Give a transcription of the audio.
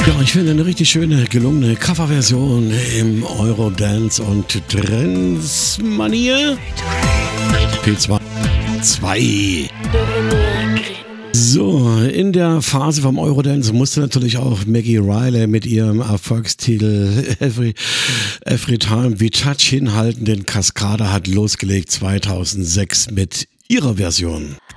Ja, ich finde eine richtig schöne, gelungene Coverversion im Eurodance und Trends-Manier. P2. So, in der Phase vom Eurodance musste natürlich auch Maggie Riley mit ihrem Erfolgstitel Every Time We Touch hinhalten, denn Cascada hat losgelegt 2006 mit ihrer Version.